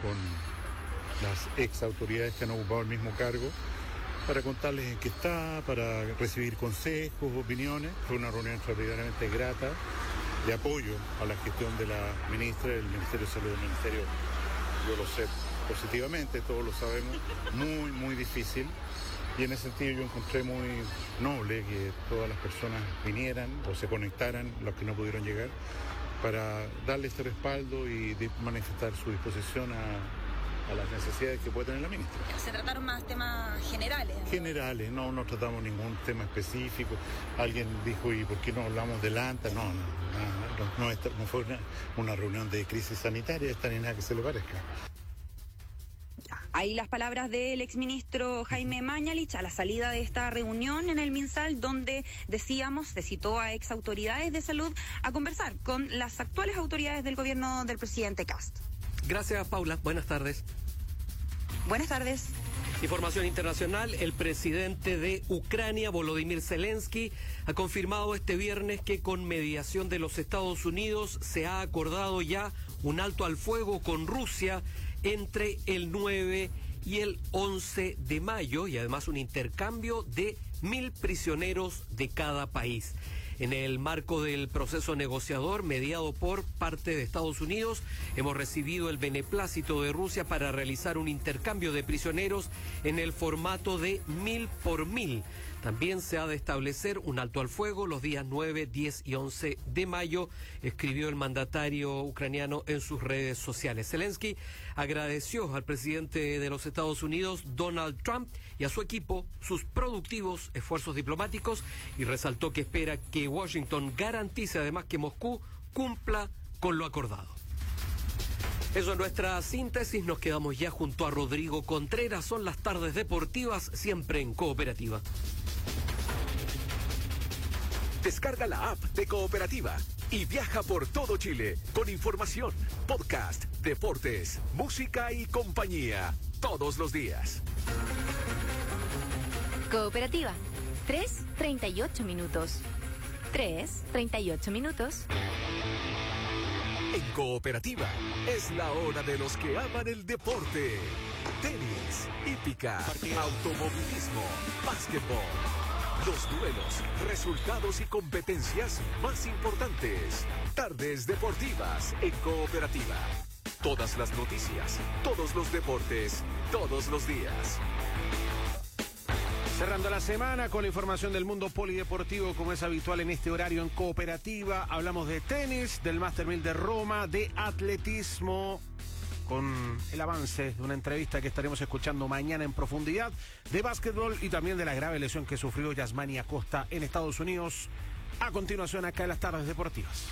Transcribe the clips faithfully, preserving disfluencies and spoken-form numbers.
con las ex autoridades que han ocupado el mismo cargo, para contarles en qué está, para recibir consejos, opiniones. Fue una reunión extraordinariamente grata, de apoyo a la gestión de la ministra del Ministerio de Salud, del Ministerio, yo lo sé positivamente, todos lo sabemos, muy, muy difícil. Y en ese sentido yo encontré muy noble que todas las personas vinieran o se conectaran, los que no pudieron llegar, para darle este respaldo y manifestar su disposición a... a las necesidades que puede tener la ministra. ¿Se trataron más temas generales? ¿no? Generales, no, no tratamos ningún tema específico. Alguien dijo, ¿y por qué no hablamos de Lanta? No, no, no, no, no, no fue una, una reunión de crisis sanitaria, esta ni nada que se le parezca. Ahí las palabras del exministro Jaime Mañalich a la salida de esta reunión en el MinSal, donde decíamos, se citó a ex autoridades de salud a conversar con las actuales autoridades del gobierno del presidente Kast. Gracias, Paula. Buenas tardes. Buenas tardes. Información internacional. El presidente de Ucrania, Volodymyr Zelensky, ha confirmado este viernes que con mediación de los Estados Unidos se ha acordado ya un alto al fuego con Rusia entre el nueve y el once de mayo, y además un intercambio de mil prisioneros de cada país. En el marco del proceso negociador mediado por parte de Estados Unidos, hemos recibido el beneplácito de Rusia para realizar un intercambio de prisioneros en el formato de mil por mil. También se ha de establecer un alto al fuego los días nueve, diez y once de mayo, escribió el mandatario ucraniano en sus redes sociales. Zelensky agradeció al presidente de los Estados Unidos, Donald Trump, y a su equipo sus productivos esfuerzos diplomáticos, y resaltó que espera que Washington garantice además que Moscú cumpla con lo acordado. Eso es nuestra síntesis. Nos quedamos ya junto a Rodrigo Contreras. Son las tardes deportivas, siempre en Cooperativa. Descarga la app de Cooperativa y viaja por todo Chile con información, podcast, deportes, música y compañía todos los días. Cooperativa, tres treinta y ocho minutos. tres treinta y ocho minutos. En Cooperativa es la hora de los que aman el deporte. Tenis, hípica, automovilismo, básquetbol. Los duelos, resultados y competencias más importantes. Tardes deportivas en Cooperativa. Todas las noticias, todos los deportes, todos los días. Cerrando la semana con la información del mundo polideportivo, como es habitual en este horario en Cooperativa. Hablamos de tenis, del Master mil de Roma, de atletismo, con el avance de una entrevista que estaremos escuchando mañana en profundidad, de básquetbol y también de la grave lesión que sufrió Yasmani Acosta en Estados Unidos. A continuación, acá en las tardes deportivas.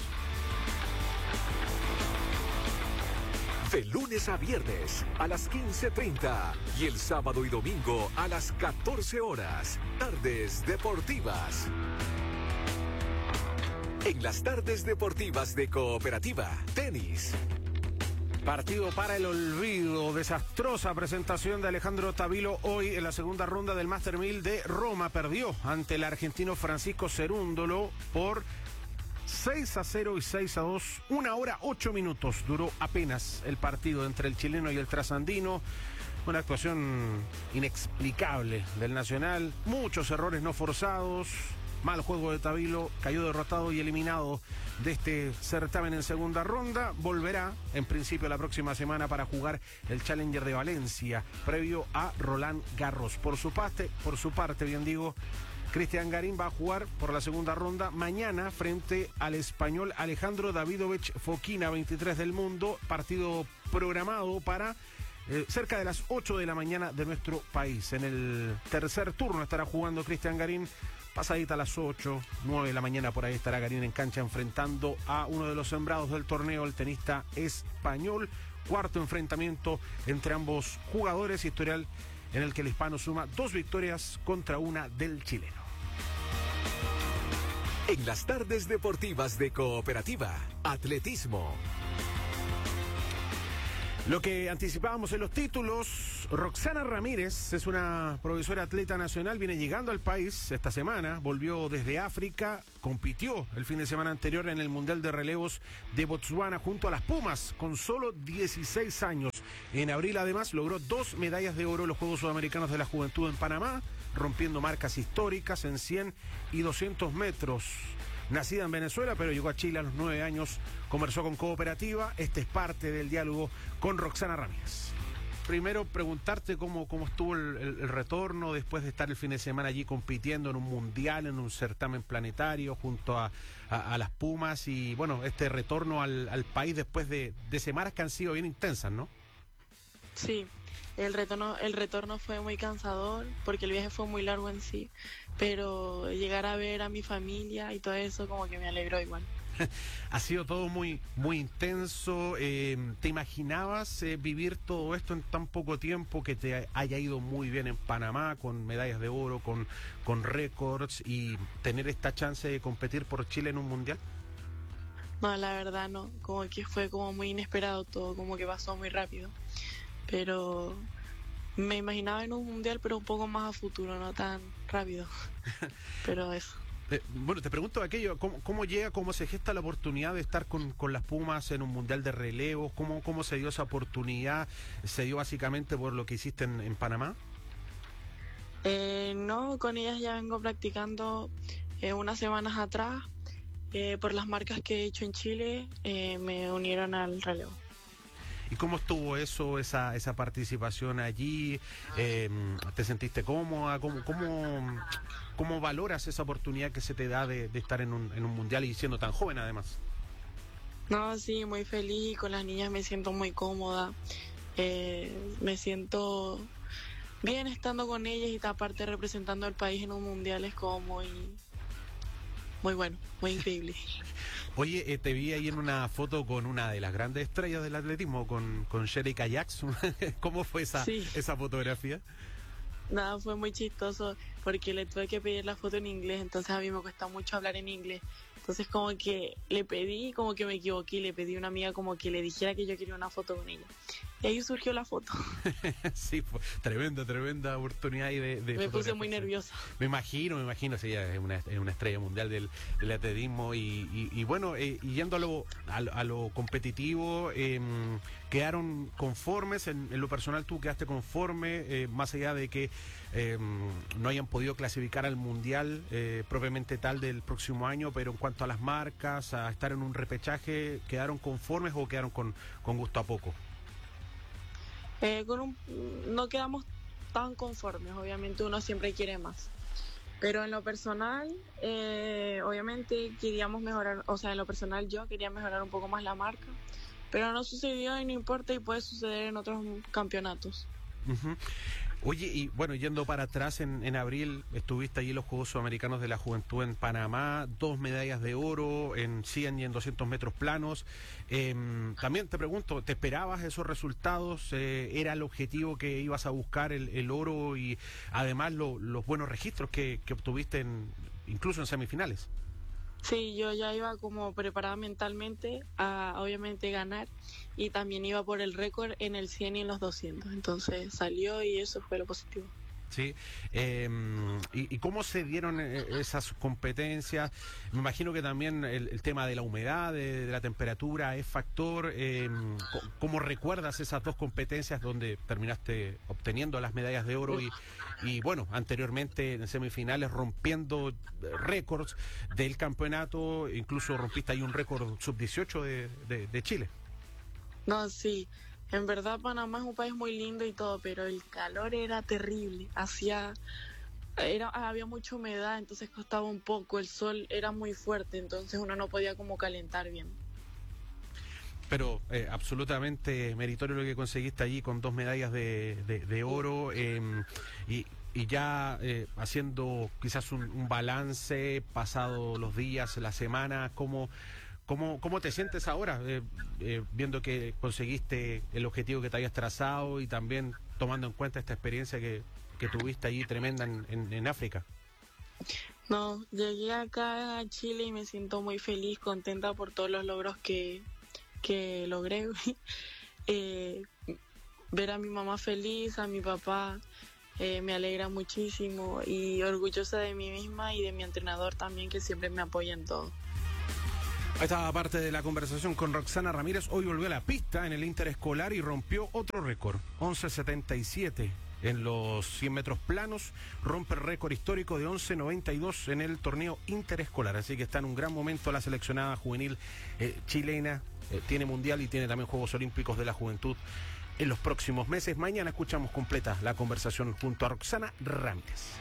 De lunes a viernes a las quince treinta y el sábado y domingo a las catorce horas. Tardes deportivas. En las tardes deportivas de Cooperativa, tenis. Partido para el olvido. Desastrosa presentación de Alejandro Tavilo hoy en la segunda ronda del Master mil de Roma. Perdió ante el argentino Francisco Cerúndolo por seis a cero y seis a dos. Una hora, ocho minutos duró apenas el partido entre el chileno y el trasandino. Una actuación inexplicable del Nacional. Muchos errores no forzados. Mal juego de Tavilo, cayó derrotado y eliminado de este certamen en segunda ronda. Volverá en principio la próxima semana para jugar el Challenger de Valencia, previo a Roland Garros. Por su parte, por su parte, bien digo, Cristian Garín va a jugar por la segunda ronda mañana frente al español Alejandro Davidovich Fokina, veintitrés del mundo, partido programado para eh, cerca de las ocho de la mañana de nuestro país. En el tercer turno estará jugando Cristian Garín. Pasadita a las ocho, nueve de la mañana por ahí estará Garín en cancha enfrentando a uno de los sembrados del torneo, el tenista español. Cuarto enfrentamiento entre ambos jugadores, historial en el que el hispano suma dos victorias contra una del chileno. En las tardes deportivas de Cooperativa, atletismo. Lo que anticipábamos en los títulos, Roxana Ramírez es una profesora atleta nacional, viene llegando al país esta semana, volvió desde África, compitió el fin de semana anterior en el Mundial de Relevos de Botswana junto a las Pumas con solo dieciséis años. En abril, además, logró dos medallas de oro en los Juegos Sudamericanos de la Juventud en Panamá, rompiendo marcas históricas en cien y doscientos metros. Nacida en Venezuela, pero llegó a Chile a los nueve años, conversó con Cooperativa. Este es parte del diálogo con Roxana Ramírez. Primero, preguntarte cómo, cómo estuvo el, el, el retorno después de estar el fin de semana allí compitiendo en un mundial, en un certamen planetario junto a, a, a las Pumas, y bueno, este retorno al, al país después de, de semanas que han sido bien intensas, ¿no? Sí, el retorno, el retorno fue muy cansador porque el viaje fue muy largo en sí, pero llegar a ver a mi familia y todo eso como que me alegró igual. Ha sido todo muy muy intenso. Eh, ¿Te imaginabas eh, vivir todo esto en tan poco tiempo, que te haya ido muy bien en Panamá, con medallas de oro, con, con récords, y tener esta chance de competir por Chile en un mundial? No, la verdad no, como que fue como muy inesperado todo, como que pasó muy rápido. Pero me imaginaba en un mundial, pero un poco más a futuro, no tan rápido. Pero eso. Eh, bueno, te pregunto aquello, ¿cómo, cómo llega, cómo se gesta la oportunidad de estar con, con las Pumas en un mundial de relevos? ¿Cómo, cómo se dio esa oportunidad? ¿Se dio básicamente por lo que hiciste en, en Panamá? Eh, no, con ellas ya vengo practicando eh, unas semanas atrás. Eh, por las marcas que he hecho en Chile, eh, me unieron al relevo. ¿Y cómo estuvo eso, esa esa participación allí? Eh, ¿Te sentiste cómoda? ¿Cómo, cómo, cómo valoras esa oportunidad que se te da de, de estar en un, en un mundial y siendo tan joven además? No, sí, muy feliz. Con las niñas me siento muy cómoda. Eh, me siento bien estando con ellas, y aparte representando al país en un mundial es como muy, muy bueno, muy increíble. Oye, eh, te vi ahí en una foto con una de las grandes estrellas del atletismo, con, con Sherika Jackson. ¿Cómo fue esa, sí. esa fotografía? Nada, fue muy chistoso porque le tuve que pedir la foto en inglés, entonces a mí me cuesta mucho hablar en inglés. Entonces como que le pedí, como que me equivoqué, le pedí a una amiga como que le dijera que yo quería una foto con ella. Y ahí surgió la foto. Sí, pues, tremenda, tremenda oportunidad ahí de, de Me puse muy nerviosa. Me imagino, me imagino, sí, ella es una, es una estrella mundial del, del atletismo. Y, y, y bueno, eh, y yendo a lo, a, lo- a lo competitivo, eh, ¿quedaron conformes? En, en lo personal, ¿tú quedaste conforme? Eh, más allá de que eh, no hayan podido clasificar al mundial eh, propiamente tal del próximo año, pero en cuanto a las marcas, a estar en un repechaje, ¿quedaron conformes o quedaron con, con gusto a poco? Eh, con un, no quedamos tan conformes, obviamente uno siempre quiere más. Pero en lo personal, eh, obviamente queríamos mejorar, o sea, en lo personal yo quería mejorar un poco más la marca, pero no sucedió y no importa, y puede suceder en otros campeonatos. Uh-huh. Oye, y bueno, yendo para atrás, en, en abril estuviste allí en los Juegos Sudamericanos de la Juventud en Panamá, dos medallas de oro en cien y en doscientos metros planos. Eh, también te pregunto, ¿te esperabas esos resultados? Eh, ¿Era el objetivo que ibas a buscar, el, el oro, y además lo, los buenos registros que, que obtuviste en, incluso en semifinales? Sí, yo ya iba como preparada mentalmente a obviamente ganar, y también iba por el récord en el cien y en los doscientos, entonces salió y eso fue lo positivo. Sí, eh, y, ¿y cómo se dieron eh, esas competencias? Me imagino que también el, el tema de la humedad, de, de la temperatura es factor. Eh, ¿Cómo recuerdas esas dos competencias donde terminaste obteniendo las medallas de oro y, y bueno, anteriormente en semifinales rompiendo récords del campeonato? Incluso rompiste ahí un récord sub dieciocho de, de, de Chile. No, sí, en verdad Panamá es un país muy lindo y todo, pero el calor era terrible, hacía, era, había mucha humedad, entonces costaba un poco, el sol era muy fuerte, entonces uno no podía como calentar bien. Pero eh, absolutamente meritorio lo que conseguiste allí con dos medallas de, de, de oro, eh, y, y ya eh, haciendo quizás un, un balance, pasado los días, la semana, ¿cómo, cómo, cómo te sientes ahora, eh, eh, viendo que conseguiste el objetivo que te habías trazado y también tomando en cuenta esta experiencia que, que tuviste allí tremenda en, en, en África? No, llegué acá a Chile y me siento muy feliz, contenta por todos los logros que, que logré. eh, ver a mi mamá feliz, a mi papá, eh, me alegra muchísimo, y orgullosa de mí misma y de mi entrenador también, que siempre me apoya en todo. Esta parte de la conversación con Roxana Ramírez. Hoy volvió a la pista en el interescolar y rompió otro récord, once setenta y siete en los cien metros planos, rompe el récord histórico de once noventa y dos en el torneo interescolar, así que está en un gran momento la seleccionada juvenil eh, chilena, eh, tiene mundial y tiene también Juegos Olímpicos de la Juventud en los próximos meses. Mañana escuchamos completa la conversación junto a Roxana Ramírez.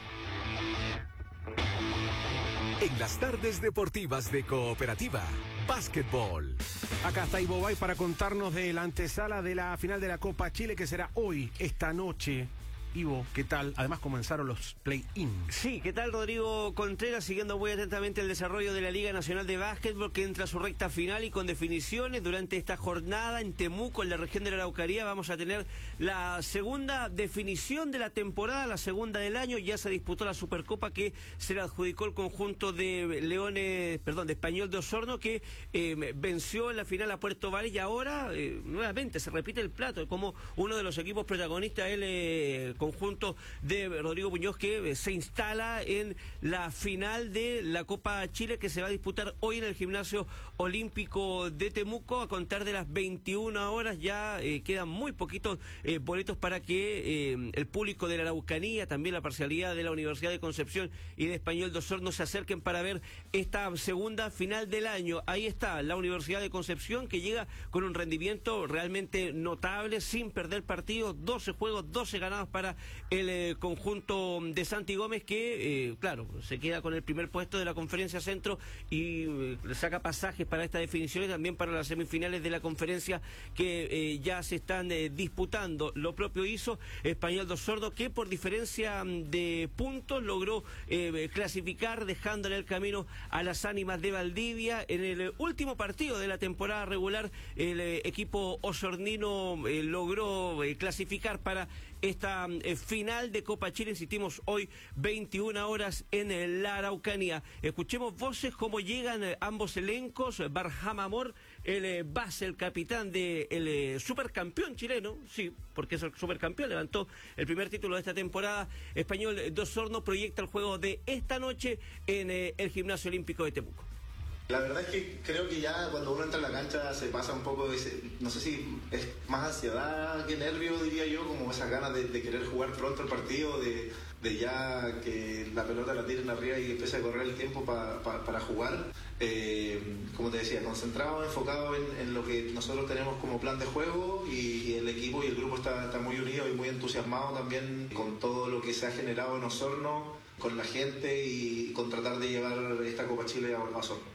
En las tardes deportivas de Cooperativa, básquetbol. Acá está Ivo Bay para contarnos de la antesala de la final de la Copa Chile, que será hoy, esta noche. Ivo, ¿qué tal? Además comenzaron los play-in. Sí, ¿qué tal, Rodrigo Contreras? Siguiendo muy atentamente el desarrollo de la Liga Nacional de Básquetbol, que entra a su recta final y con definiciones durante esta jornada en Temuco, en la región de la Araucanía. Vamos a tener la segunda definición de la temporada, la segunda del año. Ya se disputó la Supercopa que se le adjudicó el conjunto de Leones, perdón, de Español de Osorno, que eh, venció en la final a Puerto Valle, y ahora eh, nuevamente se repite el plato como uno de los equipos protagonistas, el eh, conjunto de Rodrigo Muñoz, que eh, se instala en la final de la Copa Chile, que se va a disputar hoy en el Gimnasio Olímpico de Temuco a contar de las veintiuna horas. Ya eh, quedan muy poquitos eh, boletos para que eh, el público de la Araucanía, también la parcialidad de la Universidad de Concepción y de Español de Osorno se acerquen para ver esta segunda final del año. Ahí está la Universidad de Concepción, que llega con un rendimiento realmente notable, sin perder partidos, doce juegos, doce ganados para el eh, conjunto de Santi Gómez, que eh, claro, se queda con el primer puesto de la Conferencia Centro y eh, saca pasajes para esta definición y también para las semifinales de la conferencia que eh, ya se están eh, disputando. Lo propio hizo Español de Osorno, que por diferencia de puntos logró eh, clasificar, dejándole el camino a las Ánimas de Valdivia. En el último partido de la temporada regular, el eh, equipo osornino eh, logró eh, clasificar para esta eh, final de Copa Chile. Insistimos, hoy veintiuna horas en eh, la Araucanía. Escuchemos voces cómo llegan eh, ambos elencos. Barham Amor, el eh, base, el capitán del de, eh, supercampeón chileno, sí, porque es el supercampeón, levantó el primer título de esta temporada. Español de Osorno proyecta el juego de esta noche en eh, el Gimnasio Olímpico de Temuco. La verdad es que creo que ya cuando uno entra en la cancha se pasa un poco, ese, no sé si es más ansiedad que nervio, diría yo, como esas ganas de, de querer jugar pronto el partido, de, de ya que la pelota la tiren arriba y empiece a correr el tiempo pa, pa, para jugar. Eh, como te decía, concentrado, enfocado en, en lo que nosotros tenemos como plan de juego, y, y el equipo y el grupo está, está muy unido y muy entusiasmado también con todo lo que se ha generado en Osorno, con la gente y con tratar de llevar esta Copa Chile a Osorno.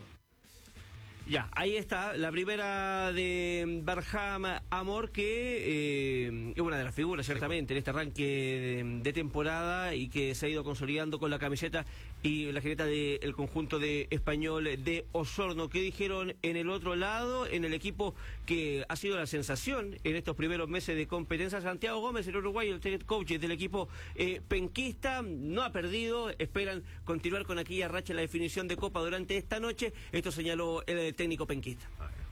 Ya, ahí está la primera de Barham Amor, que eh, es una de las figuras ciertamente en este arranque de, de temporada y que se ha ido consolidando con la camiseta y la jineta del conjunto de Español de Osorno. ¿Qué dijeron en el otro lado? En el equipo que ha sido la sensación en estos primeros meses de competencia, Santiago Gómez, el uruguayo, el head coach del equipo eh, penquista, no ha perdido, esperan continuar con aquella racha en la definición de Copa durante esta noche. Esto señaló el técnico penquista.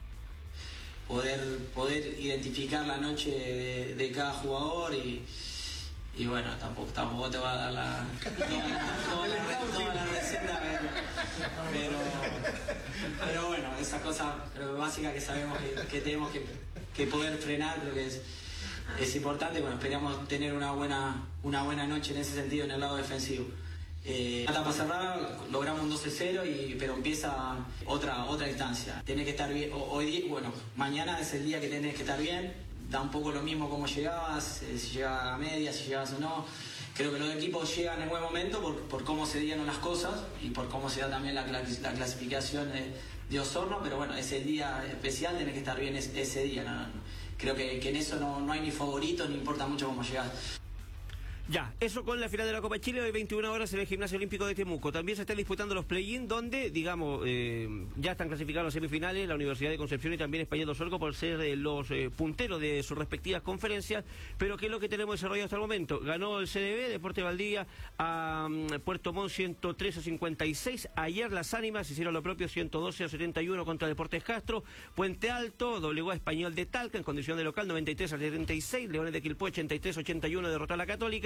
Poder, poder identificar la noche de, de cada jugador y, y bueno, tampoco, tampoco te va a dar la, toda, toda la, toda la receta, pero, pero, pero bueno, esa cosa básica que sabemos que, que tenemos que, que poder frenar, creo que es, es importante. Bueno, esperamos tener una buena, una buena noche en ese sentido en el lado defensivo. Eh, la etapa cerrada, logramos un doce cero, y, pero empieza otra otra instancia. Tenés que estar bien, hoy, bueno, mañana es el día que tenés que estar bien, da un poco lo mismo cómo llegabas, eh, si llegabas a media, si llegabas o no. Creo que los equipos llegan en buen momento por, por cómo se dieron las cosas y por cómo se da también la, la clasificación de, de Osorno, pero bueno, es el día especial, tenés que estar bien ese, ese día. No, no. Creo que, que en eso no, no hay ni favoritos, ni importa mucho cómo llegás. Ya, eso con la final de la Copa Chile, hoy veintiuna horas en el Gimnasio Olímpico de Temuco. También se están disputando los play-in, donde, digamos, eh, ya están clasificados los semifinales, la Universidad de Concepción y también Español de Osorno por ser eh, los eh, punteros de sus respectivas conferencias. Pero ¿qué es lo que tenemos desarrollado hasta el momento? Ganó el C D B, Deporte Valdivia, a um, Puerto Montt ciento tres a cincuenta y seis. Ayer las Ánimas hicieron lo propio, ciento doce a setenta y uno contra Deportes Castro. Puente Alto doblegó a Español de Talca en condición de local, noventa y tres a setenta y seis. Leones de Quilpué, ochenta y tres a ochenta y uno, derrotó a la Católica.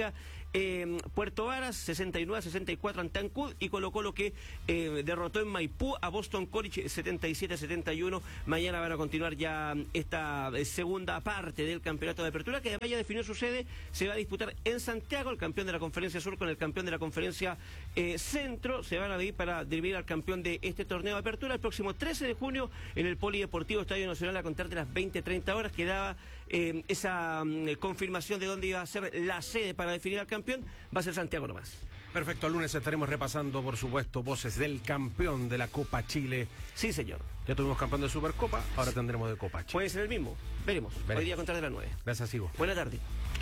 Católica eh, Puerto Varas, sesenta y nueve a sesenta y cuatro ante Ancud, y Colo Colo que eh, derrotó en Maipú a Boston College setenta y siete a setenta y uno. Mañana van a continuar ya esta eh, segunda parte del campeonato de apertura, que además ya definió su sede. Se va a disputar en Santiago, el campeón de la Conferencia Sur con el campeón de la Conferencia eh, Centro. Se van a medir para dirimir al campeón de este torneo de apertura el próximo trece de junio en el Polideportivo Estadio Nacional a contar de las veinte treinta horas, que daba eh, esa um, confirmación de dónde iba a ser la sede para definir al campeón. Va a ser Santiago nomás. Perfecto, el lunes estaremos repasando, por supuesto, voces del campeón de la Copa Chile. Sí, señor. Ya tuvimos campeón de Supercopa, ahora tendremos de Copa Chile. Puede ser el mismo, veremos. veremos. Hoy día a contar de las nueve. Gracias, Ivo. Buena tarde.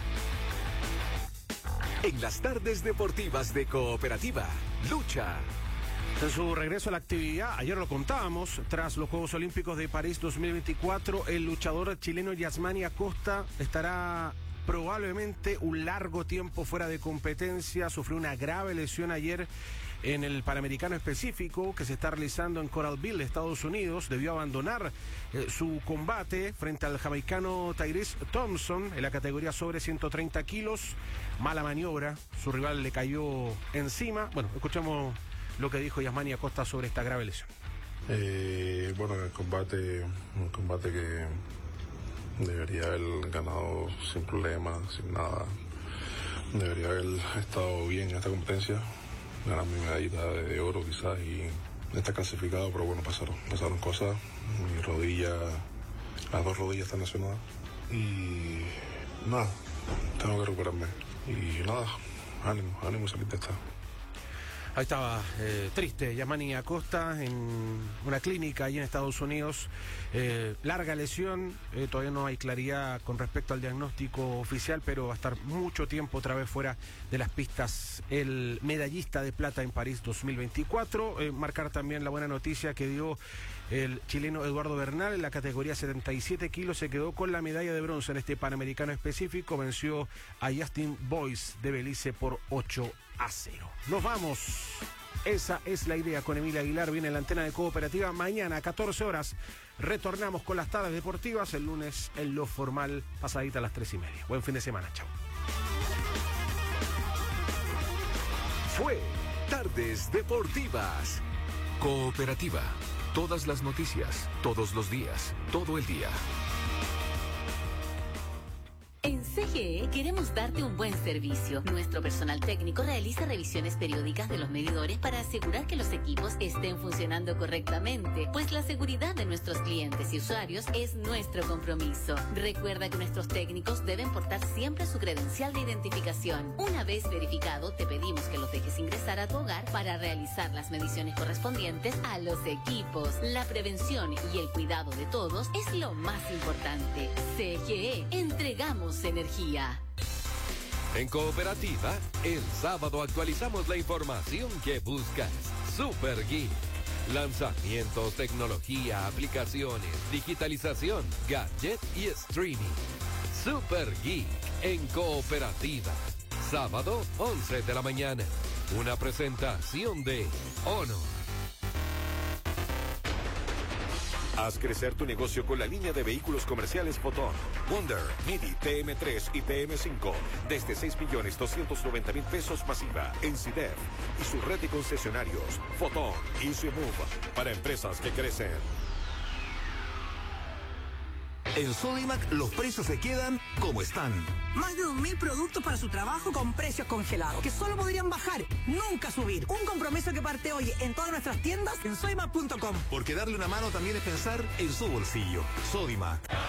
En las tardes deportivas de Cooperativa, lucha. En su regreso a la actividad, ayer lo contábamos, tras los Juegos Olímpicos de París dos mil veinticuatro, el luchador chileno Yasmani Acosta estará probablemente un largo tiempo fuera de competencia. Sufrió una grave lesión ayer en el Panamericano específico que se está realizando en Coralville, Estados Unidos. Debió abandonar eh, su combate frente al jamaicano Tyrese Thompson en la categoría sobre ciento treinta kilos. Mala maniobra, su rival le cayó encima. Bueno, escuchamos lo que dijo Yasmani Acosta sobre esta grave lesión. Eh, bueno, en el combate, un combate que debería haber ganado sin problemas, sin nada. Debería haber estado bien en esta competencia, ganar mi medallita de oro quizás y estar clasificado, pero bueno, pasaron, pasaron cosas. Mi rodilla, las dos rodillas están lesionadas y nada, tengo que recuperarme. Y nada, ánimo, ánimo y salir de esta. Ahí estaba, eh, triste, Yasmani Acosta en una clínica allí en Estados Unidos. Eh, larga lesión, eh, todavía no hay claridad con respecto al diagnóstico oficial, pero va a estar mucho tiempo otra vez fuera de las pistas el medallista de plata en París dos mil veinticuatro. Eh, marcar también la buena noticia que dio el chileno Eduardo Bernal en la categoría setenta y siete kilos. Se quedó con la medalla de bronce en este Panamericano específico. Venció a Justin Boyce de Belice por ocho a cero. Nos vamos. Esa es la idea con Emilia Aguilar. Viene la antena de Cooperativa. Mañana a catorce horas retornamos con las tardes deportivas. El lunes en lo formal, pasadita a las tres y media. Buen fin de semana. Chao. Fue Tardes Deportivas. Cooperativa. Todas las noticias, todos los días, todo el día. En C G E queremos darte un buen servicio. Nuestro personal técnico realiza revisiones periódicas de los medidores para asegurar que los equipos estén funcionando correctamente, pues la seguridad de nuestros clientes y usuarios es nuestro compromiso. Recuerda que nuestros técnicos deben portar siempre su credencial de identificación. Una vez verificado, te pedimos que los dejes ingresar a tu hogar para realizar las mediciones correspondientes a los equipos. La prevención y el cuidado de todos es lo más importante. C G E, entregamos energía. En Cooperativa, el sábado actualizamos la información que buscas. Super Geek. Lanzamientos, tecnología, aplicaciones, digitalización, gadget y streaming. Super Geek en Cooperativa. Sábado, once de la mañana. Una presentación de Honor. Haz crecer tu negocio con la línea de vehículos comerciales Fotón, Wonder, Midi, T M tres y T M cinco desde seis millones doscientos noventa mil pesos masiva en C I D E F y su red de concesionarios Fotón y Move para empresas que crecen. En Sodimac los precios se quedan como están. Más de dos mil productos para su trabajo con precios congelados, que solo podrían bajar, nunca subir. Un compromiso que parte hoy en todas nuestras tiendas en sodimac punto com. Porque darle una mano también es pensar en su bolsillo. Sodimac.